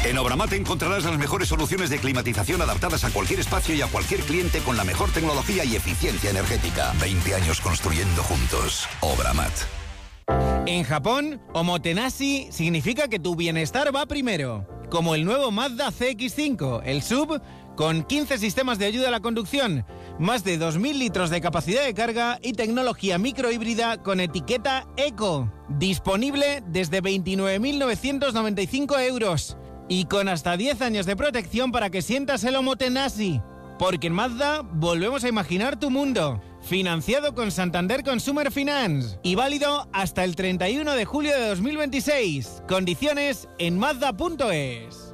En Obramat encontrarás las mejores soluciones de climatización adaptadas a cualquier espacio y a cualquier cliente con la mejor tecnología y eficiencia energética. 20 años construyendo juntos. Obramat. En Japón, omotenashi significa que tu bienestar va primero. Como el nuevo Mazda CX-5, el SUV, con 15 sistemas de ayuda a la conducción, más de 2.000 litros de capacidad de carga y tecnología microhíbrida con etiqueta Eco. Disponible desde 29.995 euros. Y con hasta 10 años de protección para que sientas el omotenashi. Porque en Mazda volvemos a imaginar tu mundo. Financiado con Santander Consumer Finance. Y válido hasta el 31 de julio de 2026. Condiciones en Mazda.es.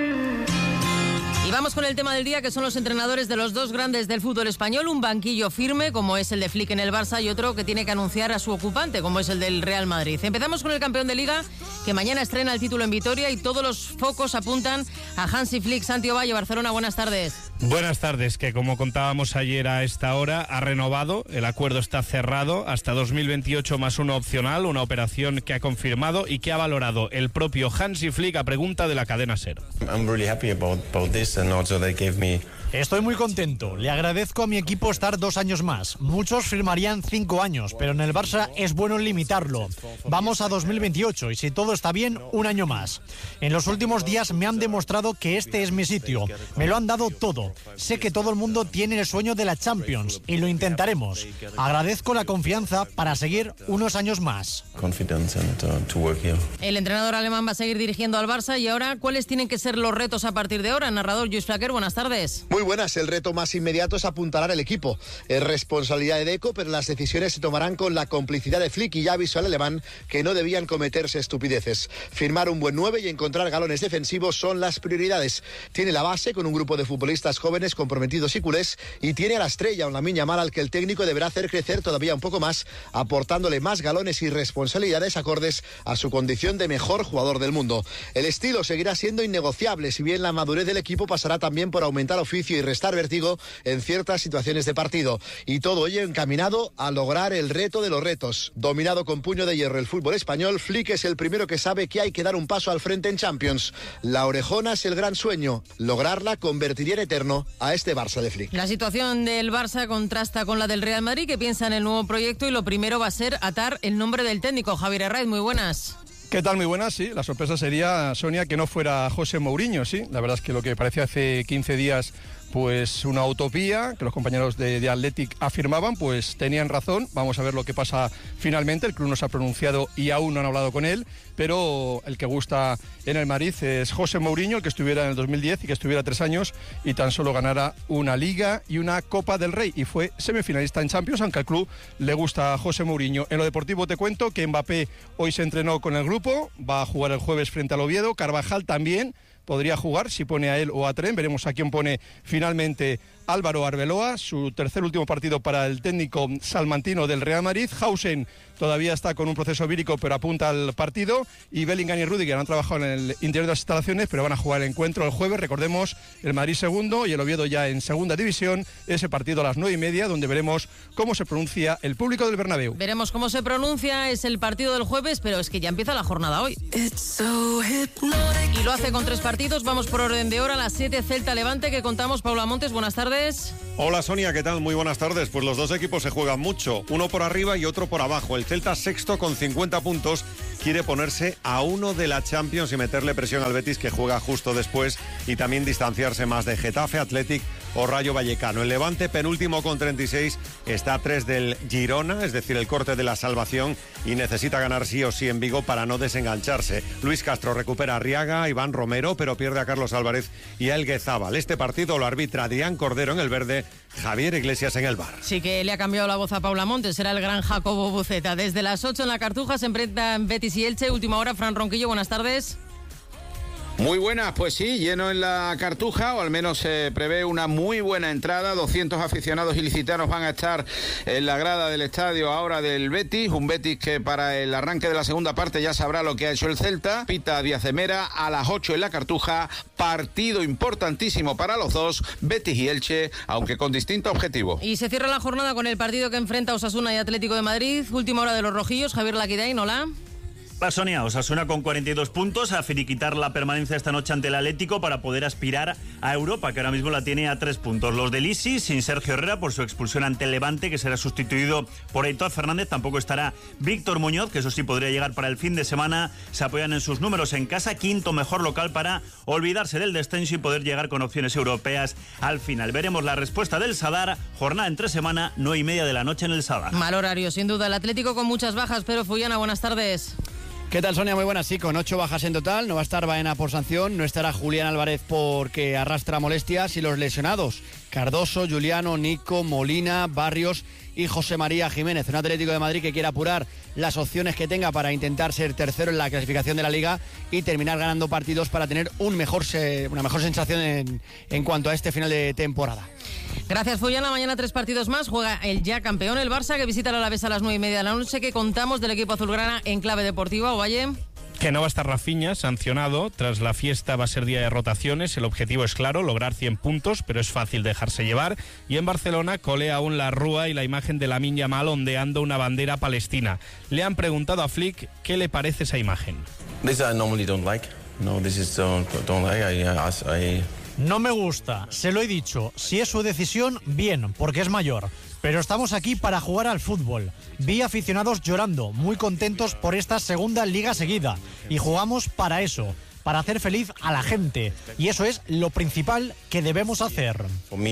Y vamos con el tema del día, que son los entrenadores de los dos grandes del fútbol español. Un banquillo firme, como es el de Flick en el Barça, y otro que tiene que anunciar a su ocupante, como es el del Real Madrid. Empezamos con el campeón de Liga, que mañana estrena el título en Vitoria, y todos los focos apuntan a Hansi Flick. Santi Ovalle, Barcelona, buenas tardes. Buenas tardes, que como contábamos ayer a esta hora, ha renovado, el acuerdo está cerrado hasta 2028 más uno opcional, una operación que ha confirmado y que ha valorado el propio Hansi Flick a pregunta de la cadena SER. I'm really happy about this, and also they gave me. Estoy muy contento. Le agradezco a mi equipo estar 2 años más. Muchos firmarían 5 años, pero en el Barça es bueno limitarlo. Vamos a 2028 y si todo está bien, 1 año más. En los últimos días me han demostrado que este es mi sitio. Me lo han dado todo. Sé que todo el mundo tiene el sueño de la Champions y lo intentaremos. Agradezco la confianza para seguir unos años más. El entrenador alemán va a seguir dirigiendo al Barça, y ahora, ¿cuáles tienen que ser los retos a partir de ahora? Narrador Lluís Flaquer, buenas tardes. Muy buenas. El reto más inmediato es apuntalar el equipo. Es responsabilidad de Deco, pero las decisiones se tomarán con la complicidad de Flick, y ya avisó al alemán que no debían cometerse estupideces. Firmar un buen 9 y encontrar galones defensivos son las prioridades. Tiene la base con un grupo de futbolistas jóvenes comprometidos y culés, y tiene a la estrella, un Lamine Yamal, al que el técnico deberá hacer crecer todavía un poco más, aportándole más galones y responsabilidades acordes a su condición de mejor jugador del mundo. El estilo seguirá siendo innegociable, si bien la madurez del equipo pasará también por aumentar oficio y restar vértigo en ciertas situaciones de partido, y todo ello encaminado a lograr el reto de los retos. Dominado con puño de hierro el fútbol español, Flick es el primero que sabe que hay que dar un paso al frente en Champions. La orejona es el gran sueño. Lograrla convertiría en eterno a este Barça de Flick. La situación del Barça contrasta con la del Real Madrid, que piensa en el nuevo proyecto, y lo primero va a ser atar el nombre del técnico. Javier Herraiz, muy buenas. ¿Qué tal? Muy buenas, sí. La sorpresa sería, Sonia, que no fuera José Mourinho, sí. La verdad es que lo que parecía hace 15 días, pues una utopía, que los compañeros de Athletic afirmaban, pues tenían razón. Vamos a ver lo que pasa finalmente. El club no se ha pronunciado y aún no han hablado con él, pero el que gusta en el Madrid es José Mourinho, el que estuviera en el 2010 y que estuviera 3 años y tan solo ganara una Liga y una Copa del Rey, y fue semifinalista en Champions, aunque al club le gusta a José Mourinho. En lo deportivo te cuento que Mbappé hoy se entrenó con el grupo, va a jugar el jueves frente al Oviedo. Carvajal también podría jugar, si pone a él o a Tren. Veremos a quién pone finalmente Álvaro Arbeloa, su tercer último partido para el técnico salmantino del Real Madrid. Hausen todavía está con un proceso vírico, pero apunta al partido, y Bellingham y Rüdiger han trabajado en el interior de las instalaciones, pero van a jugar el encuentro el jueves. Recordemos, el Madrid segundo y el Oviedo ya en segunda división. Ese partido a las 9:30, donde veremos cómo se pronuncia el público del Bernabéu. Veremos cómo se pronuncia. Es el partido del jueves, pero es que ya empieza la jornada hoy. Y lo hace con 3 partidos. Vamos por orden de hora. A las 7, Celta Levante, que contamos. Paula Montes, buenas tardes. Hola Sonia, ¿qué tal? Muy buenas tardes. Pues los dos equipos se juegan mucho, uno por arriba y otro por abajo. El Celta, sexto con 50 puntos, quiere ponerse a 1 de la Champions y meterle presión al Betis, que juega justo después, y también distanciarse más de Getafe, Athletic o Rayo Vallecano. El Levante, penúltimo con 36, está a 3 del Girona, es decir, el corte de la salvación, y necesita ganar sí o sí en Vigo para no desengancharse. Luis Castro recupera a Arriaga, Iván Romero, pero pierde a Carlos Álvarez y a Elguezábal. Este partido lo arbitra Adrián Cordero en el verde, Javier Iglesias en el bar. Sí, que le ha cambiado la voz a Paula Montes, será el gran Jacobo Buceta. Desde las 8 en la Cartuja se enfrentan Betis y Elche. Última hora, Fran Ronquillo, buenas tardes. Muy buenas, pues sí, lleno en la Cartuja, o al menos se prevé una muy buena entrada. 200 aficionados ilicitanos van a estar en la grada del estadio ahora del Betis, un Betis que para el arranque de la segunda parte ya sabrá lo que ha hecho el Celta. Pita Díaz de Mera a las 8 en la Cartuja, partido importantísimo para los dos, Betis y Elche, aunque con distinto objetivo. Y se cierra la jornada con el partido que enfrenta Osasuna y Atlético de Madrid. Última hora de los rojillos, Javier Laquidain, hola. La Sonia, Osasuna con 42 puntos a finiquitar la permanencia esta noche ante el Atlético para poder aspirar a Europa, que ahora mismo la tiene a 3 puntos. Los del Isi, sin Sergio Herrera por su expulsión ante el Levante, que será sustituido por Aitor Fernández. Tampoco estará Víctor Muñoz, que eso sí podría llegar para el fin de semana. Se apoyan en sus números en casa, quinto mejor local para olvidarse del descenso y poder llegar con opciones europeas al final. Veremos la respuesta del Sadar. Jornada entre semana, 9:30 de la noche en el Sadar. Mal horario, sin duda. El Atlético con muchas bajas, pero Fullana, buenas tardes. ¿Qué tal, Sonia? Muy buenas, sí, con 8 bajas en total. No va a estar Baena por sanción, no estará Julián Álvarez porque arrastra molestias y los lesionados: Cardoso, Juliano, Nico, Molina, Barrios y José María Jiménez. Un Atlético de Madrid que quiere apurar las opciones que tenga para intentar ser tercero en la clasificación de la Liga y terminar ganando partidos para tener una mejor sensación en cuanto a este final de temporada. Gracias, Fullana. Mañana 3 partidos más. Juega el ya campeón, el Barça, que visita al Alavés a las 9:30 de la noche. ¿Qué contamos del equipo azulgrana en clave deportiva, Ovalle? Que no va a estar Rafinha, sancionado. Tras la fiesta va a ser día de rotaciones. El objetivo es claro, lograr 100 puntos, pero es fácil dejarse llevar. Y en Barcelona colea aún la rúa y la imagen de Lamine Yamal ondeando una bandera palestina. Le han preguntado a Flick qué le parece esa imagen. No me gusta, se lo he dicho. Si es su decisión, bien, porque es mayor. Pero estamos aquí para jugar al fútbol. Vi aficionados llorando, muy contentos por esta segunda liga seguida. Y jugamos para eso, para hacer feliz a la gente. Y eso es lo principal que debemos hacer.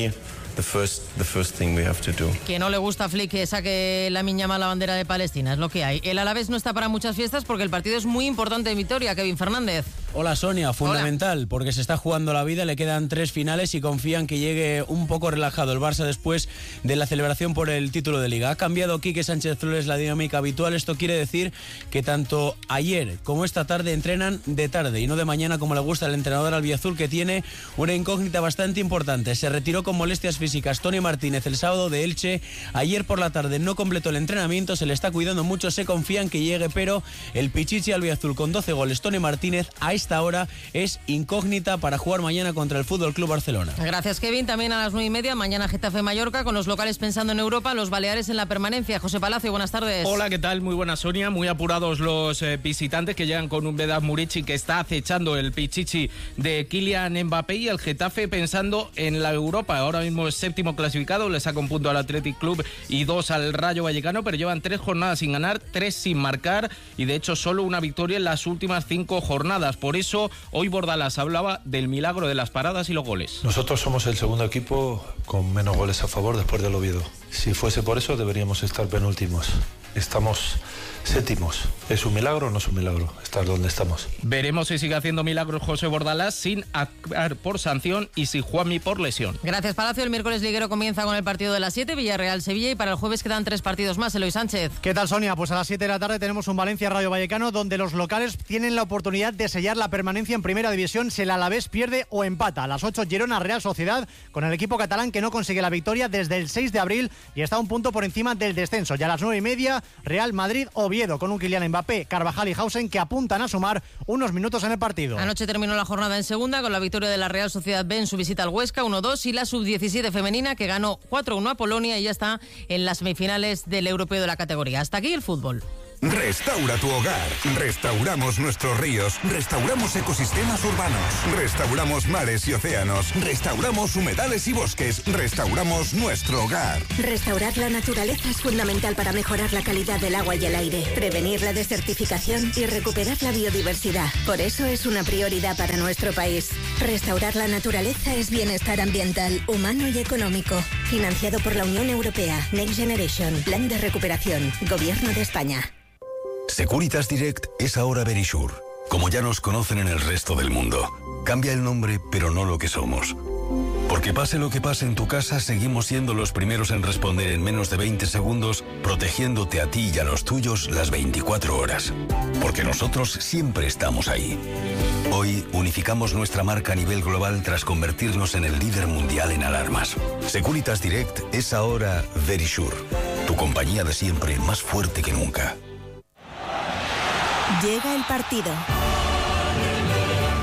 The first thing we have to do. Que no le gusta a Flick que saque Lamine Yamal la bandera de Palestina, es lo que hay. El Alavés no está para muchas fiestas porque el partido es muy importante en Vitoria. Kevin Fernández. Hola, Sonia, fundamental. Hola. Porque se está jugando la vida, le quedan 3 finales y confían que llegue un poco relajado el Barça después de la celebración por el título de Liga. Ha cambiado Quique Sánchez Flores la dinámica habitual. Esto quiere decir que tanto ayer como esta tarde entrenan de tarde y no de mañana, como le gusta al entrenador albiazul, que tiene una incógnita bastante importante. Se retiró con molestias físicas Tony Martínez el sábado de Elche. Ayer por la tarde no completó el entrenamiento, se le está cuidando mucho, se confía en que llegue, pero el pichichi albiazul con 12 goles, Tony Martínez, a esta hora es incógnita para jugar mañana contra el Fútbol Club Barcelona. Gracias, Kevin. También a las 9:30, mañana Getafe Mallorca, con los locales pensando en Europa, los Baleares en la permanencia. José Palacio, buenas tardes. Hola, ¿qué tal? Muy buenas, Sonia. Muy apurados los visitantes que llegan con un Vedat Murici que está acechando el pichichi de Kylian Mbappé, y el Getafe pensando en la Europa. Ahora mismo es séptimo clasificado, le saca un punto al Athletic Club y 2 al Rayo Vallecano, pero llevan 3 jornadas sin ganar, 3 sin marcar, y de hecho solo una victoria en las últimas 5 jornadas. Por eso hoy Bordalás hablaba del milagro de las paradas y los goles. Nosotros somos el segundo equipo con menos goles a favor después del Oviedo. Si fuese por eso deberíamos estar penúltimos. Estamos séptimos. ¿Es un milagro o no es un milagro estar donde estamos? Veremos si sigue haciendo milagros José Bordalás sin actuar por sanción y si Juanmi por lesión. Gracias, Palacio. El miércoles liguero comienza con el partido de las 7, Villarreal-Sevilla, y para el jueves quedan 3 partidos más. Eloy Sánchez. ¿Qué tal, Sonia? Pues a las 7 de la tarde tenemos un Valencia-Rayo Vallecano, donde los locales tienen la oportunidad de sellar la permanencia en Primera División si el Alavés pierde o empata. A las 8, Girona-Real Sociedad, con el equipo catalán que no consigue la victoria desde el 6 de abril y está un punto por encima del descenso. Y a las 9:30, Real Madrid-Oviedo, con un Kylian Mbappé, Carvajal y Hausen que apuntan a sumar unos minutos en el partido. Anoche terminó la jornada en segunda con la victoria de la Real Sociedad B en su visita al Huesca 1-2, y la sub-17 femenina que ganó 4-1 a Polonia y ya está en las semifinales del europeo de la categoría. Hasta aquí el fútbol. Restaura tu hogar. Restauramos nuestros ríos. Restauramos ecosistemas urbanos. Restauramos mares y océanos. Restauramos humedales y bosques. Restauramos nuestro hogar. Restaurar la naturaleza es fundamental para mejorar la calidad del agua y el aire, prevenir la desertificación y recuperar la biodiversidad. Por eso es una prioridad para nuestro país. Restaurar la naturaleza es bienestar ambiental, humano y económico. Financiado por la Unión Europea. Next Generation. Plan de recuperación. Gobierno de España. Securitas Direct es ahora Verisure. Como ya nos conocen en el resto del mundo. Cambia el nombre, pero no lo que somos. Porque pase lo que pase en tu casa, seguimos siendo los primeros en responder en menos de 20 segundos, protegiéndote a ti y a los tuyos las 24 horas. Porque nosotros siempre estamos ahí. Hoy unificamos nuestra marca a nivel global tras convertirnos en el líder mundial en alarmas. Securitas Direct es ahora Verisure. Tu compañía de siempre, más fuerte que nunca. Llega el partido.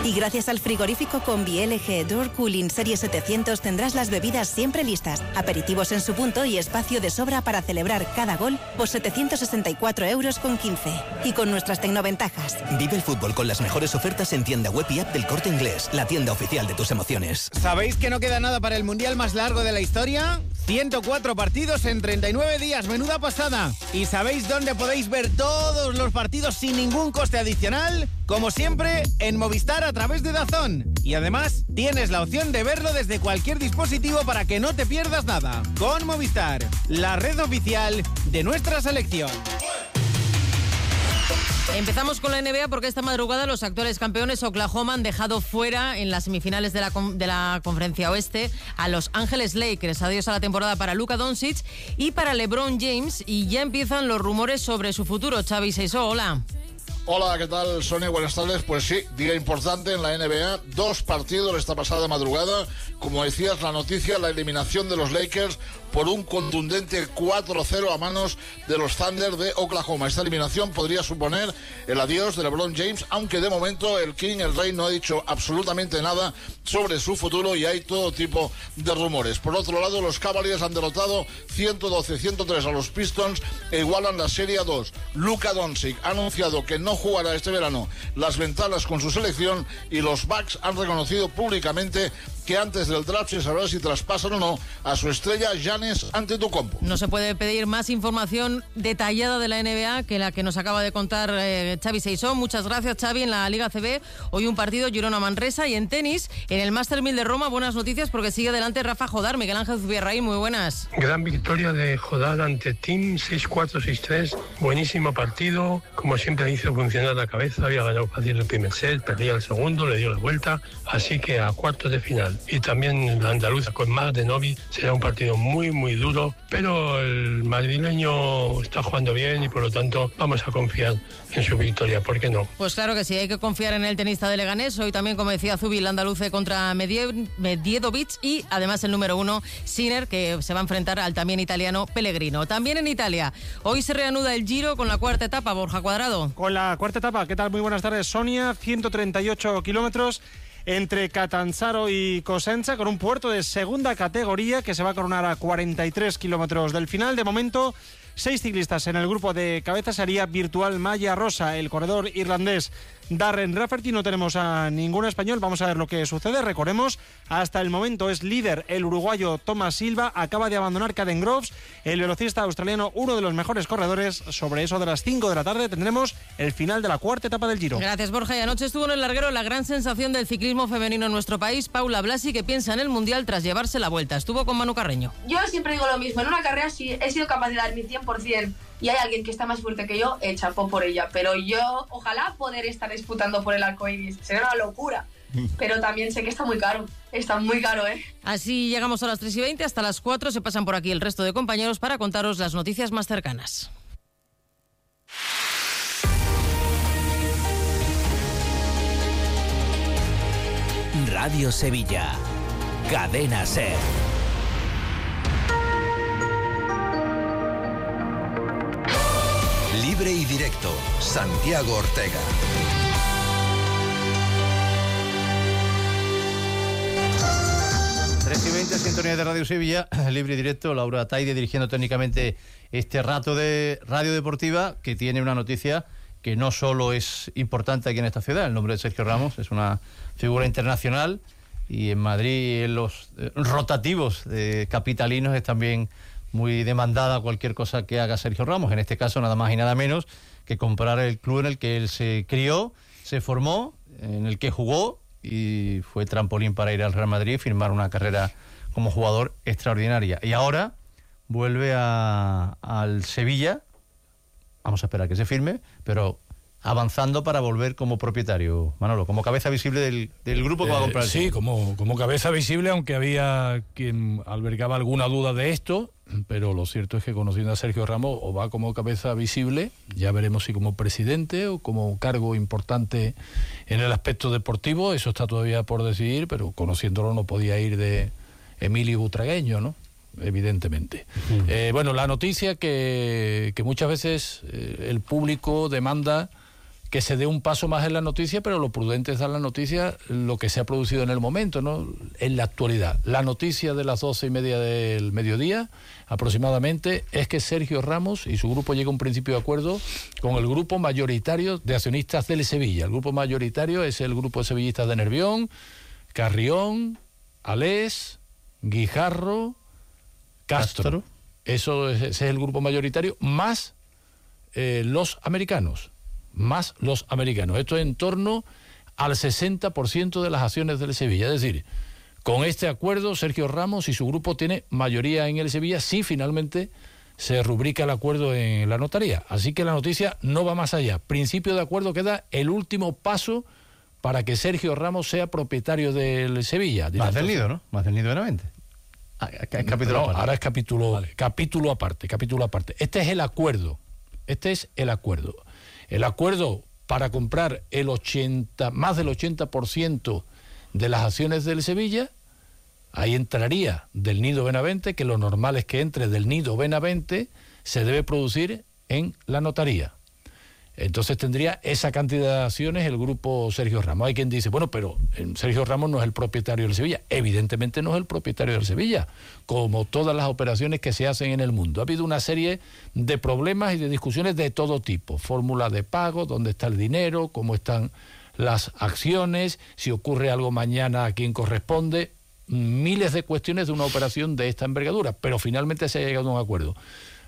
Y gracias al frigorífico Combi LG Door Cooling Serie 700 tendrás las bebidas siempre listas, aperitivos en su punto y espacio de sobra para celebrar cada gol por 764,15 euros. Y con nuestras tecnoventajas. Vive el fútbol con las mejores ofertas en tienda web y app del Corte Inglés, la tienda oficial de tus emociones. ¿Sabéis que no queda nada para el mundial más largo de la historia? 104 partidos en 39 días, menuda pasada. ¿Y sabéis dónde podéis ver todos los partidos sin ningún coste adicional? Como siempre, en Movistar a través de DAZN. Y además, tienes la opción de verlo desde cualquier dispositivo para que no te pierdas nada. Con Movistar, la red oficial de nuestra selección. Empezamos con la NBA porque esta madrugada los actuales campeones Oklahoma han dejado fuera en las semifinales de la Conferencia Oeste a Los Ángeles Lakers. Adiós a la temporada para Luka Doncic y para LeBron James, y ya empiezan los rumores sobre su futuro. Xavi Seisó, hola. Hola, ¿qué tal, Sonia? Buenas tardes. Pues sí, día importante en la NBA. 2 partidos esta pasada madrugada. Como decías, la noticia, la eliminación de los Lakers por un contundente 4-0 a manos de los Thunder de Oklahoma. Esta eliminación podría suponer el adiós de LeBron James, aunque de momento el King, el Rey, no ha dicho absolutamente nada sobre su futuro y hay todo tipo de rumores. Por otro lado, los Cavaliers han derrotado 112-103 a los Pistons e igualan la Serie 2. Luka Doncic ha anunciado que no jugará este verano las ventanas con su selección y los Bucks han reconocido públicamente que antes del draft se sabrá si traspasan o no a su estrella Giannis Antetokounmpo. No se puede pedir más información detallada de la NBA que la que nos acaba de contar Xavi Seisó. Muchas gracias, Xavi. En la Liga CB hoy un partido Girona-Manresa, y en tenis, en el Master 1000 de Roma, buenas noticias porque sigue adelante Rafa Jodar. Miguel Ángel Zubierraín, muy buenas. Gran victoria de Jodar ante Tim, 6-4, 6-3. Buenísimo partido. Como siempre hizo funcionar la cabeza, había ganado fácil el primer set, perdía el segundo, le dio la vuelta, así que a cuartos de final. Y también la andaluza con Mar de Novi será un partido muy, muy duro, pero el madrileño está jugando bien y por lo tanto vamos a confiar en su victoria, ¿por qué no? Pues claro que sí, hay que confiar en el tenista de Leganés. Hoy también, como decía Zubi, el andaluce contra Medjedovic y además el número 1, Sinner, que se va a enfrentar al también italiano Pellegrino. También en Italia, hoy se reanuda el Giro con la cuarta etapa, Borja Cuadrado. Con la cuarta etapa, ¿qué tal? Muy buenas tardes, Sonia. 138 kilómetros entre Catanzaro y Cosenza, con un puerto de segunda categoría que se va a coronar a 43 kilómetros del final. De momento, 6 ciclistas en el grupo de cabeza. Sería virtual Malla Rosa, el corredor irlandés Darren Rafferty. No tenemos a ningún español. Vamos a ver lo que sucede. Recordemos, hasta el momento es líder el uruguayo Thomas Silva. Acaba de abandonar Caden Groves, el velocista australiano, uno de los mejores corredores. Sobre eso de las 5 de la tarde tendremos el final de la cuarta etapa del Giro. Gracias, Borja. Y anoche estuvo en el larguero la gran sensación del ciclismo femenino en nuestro país, Paula Blasi, que piensa en el Mundial tras llevarse la vuelta. Estuvo con Manu Carreño. Yo siempre digo lo mismo. En una carrera, si he sido capaz de dar mi 100% y hay alguien que está más fuerte que yo, chapó por ella. Pero yo, ojalá poder estar disputando por el arcoíris. Sería una locura. Pero también sé que está muy caro. Está muy caro, ¿eh? Así llegamos a las 3:20. Hasta las 4 se pasan por aquí el resto de compañeros para contaros las noticias más cercanas. Radio Sevilla. Cadena SER. Libre y directo. Santiago Ortega. y 20, sintonía de Radio Sevilla, libre y directo. Laura Taide dirigiendo técnicamente este rato de Radio Deportiva, que tiene una noticia que no solo es importante aquí en esta ciudad. El nombre de Sergio Ramos es una figura internacional y en Madrid, en los rotativos capitalinos, es también muy demandada cualquier cosa que haga Sergio Ramos. En este caso, nada más y nada menos que comprar el club en el que él se crió, se formó, en el que jugó y fue trampolín para ir al Real Madrid y firmar una carrera como jugador extraordinaria. Y ahora vuelve al Sevilla. Vamos a esperar que se firme, pero avanzando para volver como propietario, Manolo, como cabeza visible del grupo que va a comprar. Sí, como cabeza visible, aunque había quien albergaba alguna duda de esto, pero lo cierto es que, conociendo a Sergio Ramos, o va como cabeza visible, ya veremos si como presidente o como cargo importante en el aspecto deportivo, eso está todavía por decidir, pero conociéndolo no podía ir de Emilio Butragueño, ¿no? Evidentemente. Bueno, la noticia que muchas veces el público demanda que se dé un paso más en la noticia, pero lo prudente es dar la noticia lo que se ha producido en el momento, ¿no? En la actualidad. La noticia de las 12:30 del mediodía, aproximadamente, es que Sergio Ramos y su grupo llega a un principio de acuerdo con el grupo mayoritario de accionistas del Sevilla. El grupo mayoritario es el grupo de sevillistas de Nervión, Carrión, Alés, Guijarro, Castro. Ese es el grupo mayoritario, más los americanos. Esto es en torno al 60% de las acciones del Sevilla. Es decir, con este acuerdo, Sergio Ramos y su grupo tiene mayoría en el Sevilla si finalmente se rubrica el acuerdo en la notaría. Así que la noticia no va más allá. Principio de acuerdo, queda el último paso para que Sergio Ramos sea propietario del Sevilla. Más del Nido, ¿no? Más del Nido Benavente. Ahora es capítulo aparte. Este es el acuerdo. El acuerdo para comprar más del 80% de las acciones del Sevilla, ahí entraría del Nido Benavente, que lo normal es que entre del Nido Benavente, se debe producir en la notaría. Entonces tendría esa cantidad de acciones el grupo Sergio Ramos. Hay quien dice, bueno, pero Sergio Ramos no es el propietario del Sevilla. Evidentemente no es el propietario del Sevilla, como todas las operaciones que se hacen en el mundo. Ha habido una serie de problemas y de discusiones de todo tipo. Fórmula de pago, dónde está el dinero, cómo están las acciones, si ocurre algo mañana, a quién corresponde. Miles de cuestiones de una operación de esta envergadura, pero finalmente se ha llegado a un acuerdo.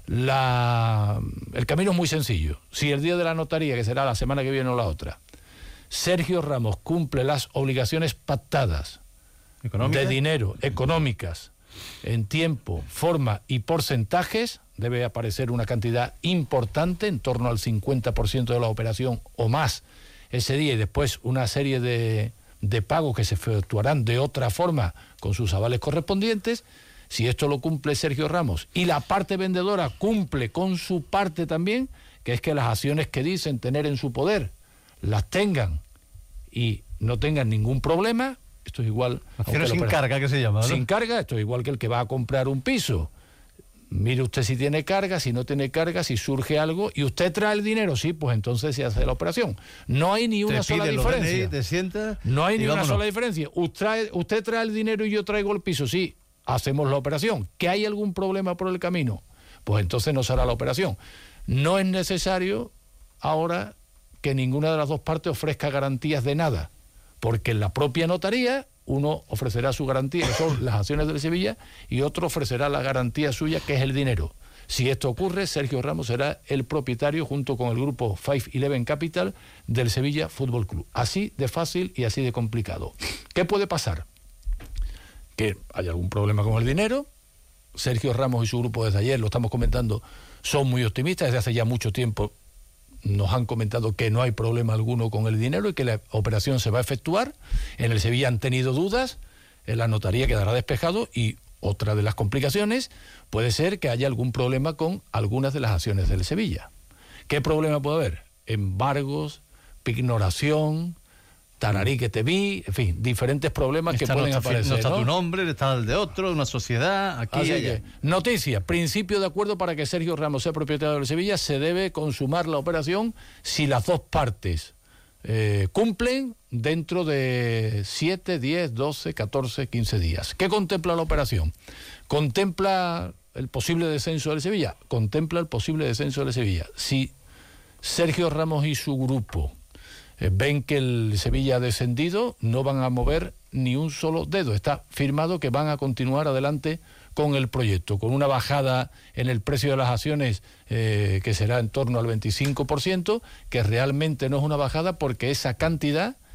El camino es muy sencillo. Si el día de la notaría, que será la semana que viene o la otra, Sergio Ramos cumple las obligaciones pactadas de dinero, económicas, en tiempo, forma y porcentajes, debe aparecer una cantidad importante, en torno al 50% de la operación o más ese día, y después una serie de pagos que se efectuarán de otra forma con sus avales correspondientes. Si esto lo cumple Sergio Ramos y la parte vendedora cumple con su parte también, que es que las acciones que dicen tener en su poder las tengan y no tengan ningún problema, esto es igual... Acciones sin carga, que se llama, ¿no? Sin carga, esto es igual que el que va a comprar un piso. Mire usted si tiene carga, si no tiene carga, si surge algo, y usted trae el dinero, sí, pues entonces se hace la operación. No hay ni una sola diferencia. Te sientas, no hay ni una sola diferencia. Usted trae el dinero y yo traigo el piso, sí, hacemos la operación. ¿Que hay algún problema por el camino? Pues entonces no se hará la operación. No es necesario ahora que ninguna de las dos partes ofrezca garantías de nada, porque en la propia notaría uno ofrecerá su garantía, que son las acciones del Sevilla, y otro ofrecerá la garantía suya, que es el dinero. Si esto ocurre, Sergio Ramos será el propietario, junto con el grupo 511 Capital, del Sevilla Fútbol Club. Así de fácil y así de complicado. ¿Qué puede pasar? Que haya algún problema con el dinero. Sergio Ramos y su grupo, desde ayer, lo estamos comentando, son muy optimistas. Desde hace ya mucho tiempo nos han comentado que no hay problema alguno con el dinero y que la operación se va a efectuar. En el Sevilla han tenido dudas, en la notaría quedará despejado, y otra de las complicaciones puede ser que haya algún problema con algunas de las acciones del Sevilla. ¿Qué problema puede haber? Embargos, pignoración, tararí que te vi, en fin, diferentes problemas que pueden aparecer. No está tu nombre, está el de otro, una sociedad, aquí y allá. Noticia, principio de acuerdo para que Sergio Ramos sea propietario del Sevilla, se debe consumar la operación si las dos partes cumplen dentro de 7, 10, 12, 14, 15 días. ¿Qué contempla la operación? ¿Contempla el posible descenso del Sevilla? Contempla el posible descenso del Sevilla. Si Sergio Ramos y su grupo ven que el Sevilla ha descendido, no van a mover ni un solo dedo. Está firmado que van a continuar adelante con el proyecto, con una bajada en el precio de las acciones que será en torno al 25%, que realmente no es una bajada porque esa cantidad